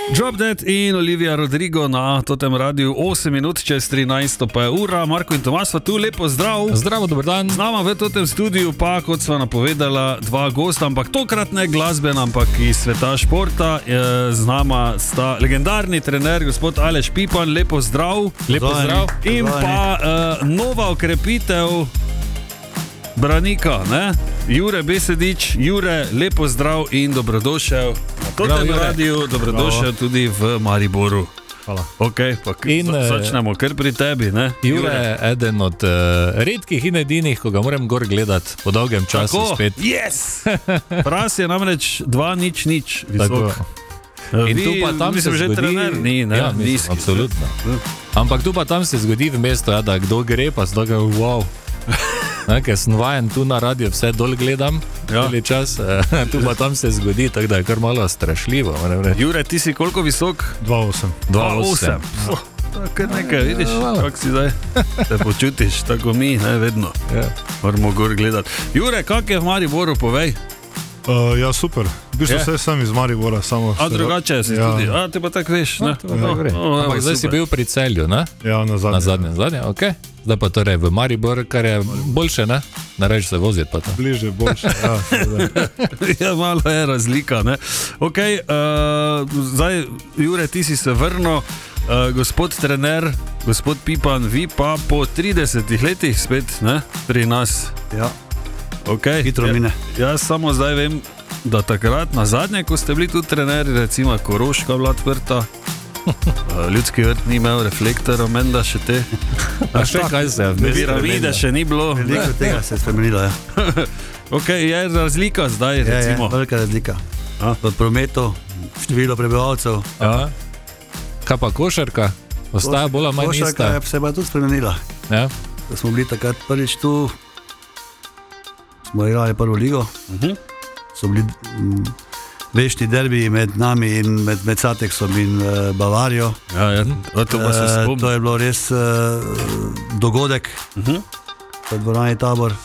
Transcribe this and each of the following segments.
Drop Dead in Olivia Rodrigo na totem radiju 8 minut čez 13, pa je ura. Marko in Tomas sva tu, lepo zdrav. Zdravo, dober dan. Z nama v totem studiu pa, kot sva napovedala, dva gosta, ampak tokrat ne glasbena, ampak iz sveta športa. Z nama sta legendarni trener, gospod Aleš Pipan, lepo zdrav. Lepo zdrav. In pa nova okrepitev branika, ne? Jure Besedič. Jure, lepo zdrav in dobrodošel na totem radiju, dobrodošel tudi v Mariboru. Hvala. Ok, pa začnemo kar pri tebi, ne? Jure je eden od redkih in edinih, ko ga moram gor gledati po dolgem času. Tako, spet. Yes! Pras je namreč 2-0-0 visok. In tu pa tam se že zgodi, trener ni, ne? Ja, mislim, absolutno. Ampak tu pa tam se zgodi v mestu, ja, da kdo gre, pa se tako, wow. Ker sem vajen tu na radio, vse dol gledam, celi čas, tu pa tam se zgodi, tako da je kar malo strašljivo. Jure, ti si koliko visok? 2,8. 2,8. Kar nekaj, vidiš, kako si zdaj se počutiš, tako mi, ne, vedno. Moramo gor gledati. Jure, kak je v Mariboru, povej? Ja, super. V bistvu vse sem iz Maribora, samo... A drugače si tudi, a te pa tako veš, ne? Ampak zdaj si bil pri Celju, ne? Ja, na zadnje. Na zadnje, okej. Zdaj pa torej v Maribor, kar je boljše, ne? Nareč se voziti pa to. Bliže, boljše, ja. Ja, malo je razlika, ne? Ok, zdaj, Jure, ti si se vrnil, gospod trener, gospod Pipan, vi pa po 30 letih spet, ne? Pri nas. Ja. Okay. Hitro mine. Jaz samo zdaj vem, da takrat na zadnje, ko ste bili tudi trenerji, recimo Koroška bila odprta, Ljudski vrt ni imel reflektorov, menda še te. A še kaj se je? Piramide še ni bilo. Veliko tega se je spremenilo, ja. Ok, je razlika zdaj, recimo. Je velika razlika. V prometu, število prebivalcev. Ja. Kaj pa košarka? Ostaja bolj manj ista. Košarka se je pa tudi spremenila. Ja. Da smo bili takrat prvič tu, smo igrali prvo ligo, so bili večni derbiji med nami in med Sateksom in Bavarijo. Ja, to pa se spomnim. To je bilo res dogodek, v dvorani Tabor.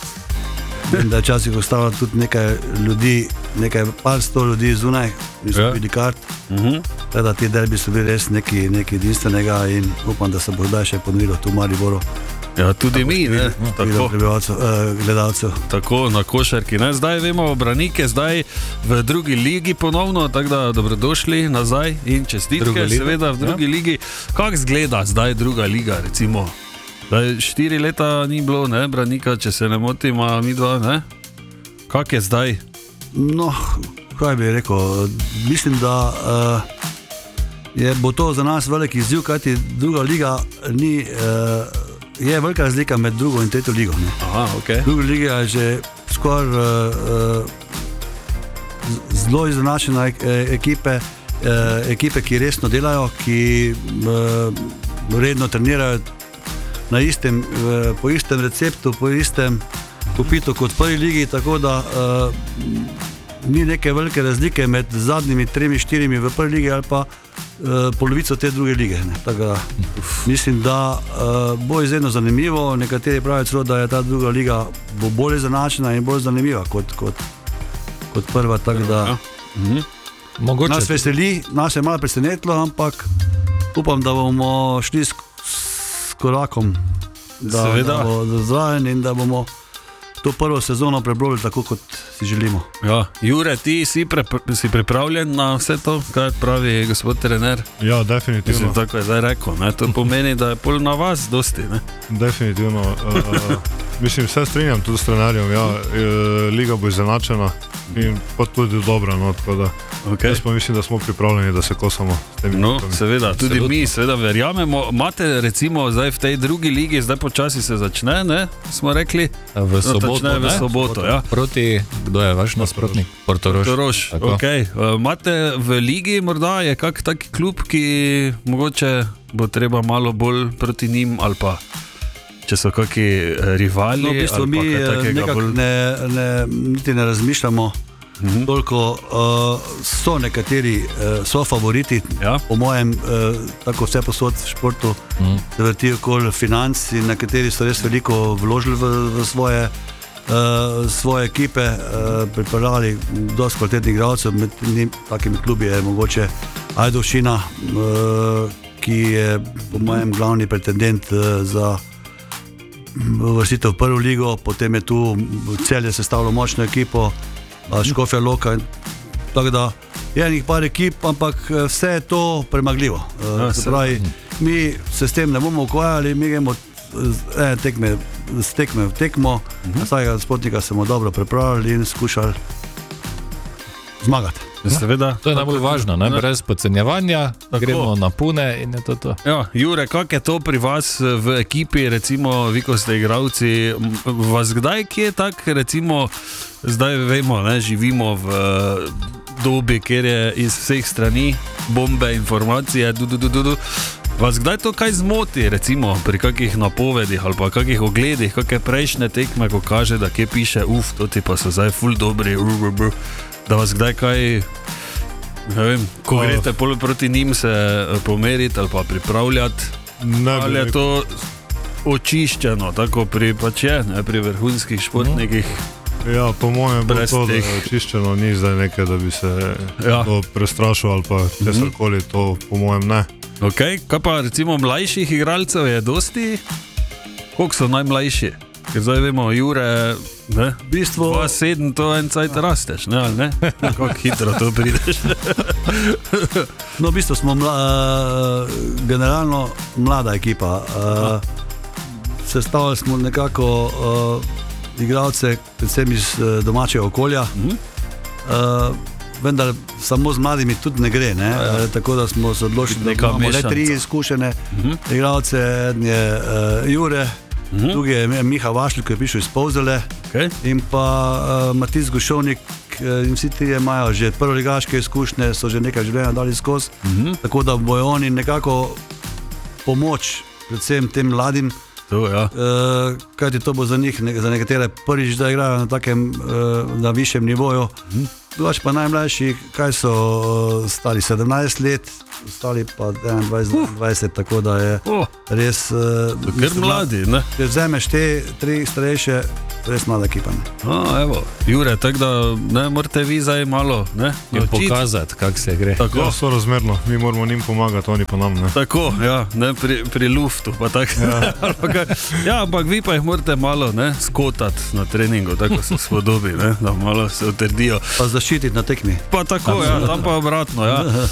In da je včasih ostalo tudi nekaj ljudi, par sto ljudi zunaj, niso bili kart. Da ti derbi so bili res nekaj edinstvenega in upam, da se bo zdaj še ponovilo tu v Mariboru. Ja, tudi mi, ne? Tako. Gledalcev. Tako, na košarki, ne? Zdaj vemo Branike, zdaj v drugi ligi ponovno, tako da dobrodošli nazaj in čestitke, seveda v drugi ligi. Kak zgleda zdaj druga liga, recimo? Zdaj 4 leta ni bilo, ne, Branika, če se ne motim, a mi dva, ne? Kak je zdaj? No, kaj bi rekel, mislim, da bo to za nas velik izziv, kajti druga liga ni... Je velika razlika med drugo in tretjo ligo. Ne? Aha, okay. Druga liga je že skoraj zelo izenačena ekipe, ki resno delajo, ki redno trenirajo po istem receptu, po istem popitu kot v prvi ligi, tako da ni neke velike razlike med zadnjimi 3-4 v prvi ligi ali pa polovico te druge lige. Tako, mislim, da bo izredno zanimivo. Nekateri pravijo celo, da je ta druga liga bo bolj izenačena in bolj zanimiva kot prva. Tako da nas veseli, nas je malo presenetilo, ampak upam, da bomo šli s korakom, da bo zraven in da bomo to prvo sezono prebrali tako, kot si želimo. Ja. Jure, ti si pripravljen na vse to, kaj pravi gospod trener? Ja, definitivno. Mislim, tako je zdaj rekel, ne? To pomeni, da je pol na vas dosti, ne? Definitivno. Mislim, vse strinjam tudi s trenerjem, ja, liga bo izenačena in pa tudi dobra, no, tako da jaz pa mislim, da smo pripravljeni, da se kosamo s temi klubami. Seveda, tudi mi seveda verjamemo. Imate recimo zdaj v tej drugi ligi, zdaj počasi se začne, ne, smo rekli? V soboto, ja. Proti, kdo je vaš nasprotnik? Portorož, ok. Imate v ligi, morda je kak taki klub, ki mogoče bo treba malo bolj proti njim, ali pa če so kakšni rivali? No, v bistvu mi nekako niti ne razmišljamo toliko. So nekateri so favoriti, po mojem, tako vse posod v športu se vrtijo okoli financ in nekateri so res veliko vložili v svoje ekipe, pripravljali dosti kvalitetnih igralcev, med takimi klubi je mogoče Ajdovščina, ki je po mojem glavni pretendent za uvrstitev v prvo ligo, potem je tu Celje sestavilo močno ekipo, Škofja Loka. Tako da je enih par ekip, ampak vse je to premagljivo. Se pravi, mi se s tem ne bomo ukvarjali, mi gremo z tekme v tekmo, vsakega spotnika smo dobro pripravili in skušali zmagati. Seveda, to je najbolj važno, ne? Brez podcenjevanja, gremo na pune in je to. Ja, Jure, kako je to pri vas v ekipi, recimo vi, ko ste igralci, vas kdaj kje tak, recimo, zdaj vemo, ne, živimo v dobi, kjer je iz vseh strani bombe, informacije, vas kdaj to kaj zmoti, recimo pri kakih napovedih ali pa kakih ogledih, kakšne prejšnje tekme, ko kaže, da kje piše, to ti pa so zdaj ful dobri, da vas kdaj kaj, ne vem, ko greste proti njim se pomeriti ali pa pripravljati, ali je to očiščeno, tako pri vrhunskih športnikih. Ja, po mojem bo to, da je očiščeno, ni zdaj nekaj, da bi se prestrašil ali pa česarkoli, to po mojem ne. Ok, kaj pa recimo mlajših igralcev je dosti? Koliko so najmlajši? Ker zdaj vemo, Jure, ne? V bistvu 2-7, to en cajt rasteš, ne, ali ne? Kako hitro to prideš? No, v bistvu smo generalno mlada ekipa. Sestavili smo nekako igralce, predvsem iz domačega okolja. Vendar samo z mladimi tudi ne gre, ne? Tako da smo se odločili, da imamo le 3 izkušene igralce. En je Jure, drugi je Miha Vašl, ki je prišel iz Polzele, in pa Matic Gošovnik, in vsi trije imajo že prvoligaške izkušnje, so že nekaj življenja dali skozi, tako da bojo oni nekako pomoč predvsem tem mladim, kajti to bo za njih, za nekatere prvič, da igrajo na takem, na višjem nivoju. Drugač pa najmlajši, kaj so stari 17 let, ostali pa 21-20, tako da je res... Ker mladi, ne? Če vzameš te 3 starejše, res mlada ekipa. Evo, Jure, tako da ne morate vi zdaj malo, ne? In pokazati, kako se gre. Tako, ja, sorazmerno, mi moramo njim pomagati, oni pa nam, ne? Tako, ja, ne, pri luftu, pa tako. Ja, ampak vi pa jih morate malo, ne, skotati na treningu, tako se spodobi, ne, da malo se utrdijo. Pa zaščititi na tekmi. Pa tako, ja, tam pa obratno, ja.